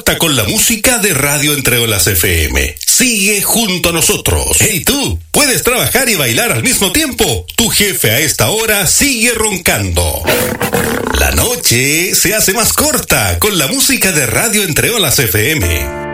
Con la música de Radio Entre Olas FM. Sigue junto a nosotros. Hey tú, ¿puedes trabajar y bailar al mismo tiempo? Tu jefe a esta hora sigue roncando. La noche se hace más corta con la música de Radio Entre Olas FM.